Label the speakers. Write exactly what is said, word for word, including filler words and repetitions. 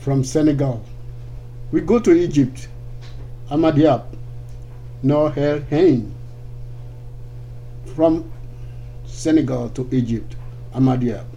Speaker 1: from Senegal. We go to Egypt, Ahmad Noor El Hain. From Senegal to Egypt, Ahmad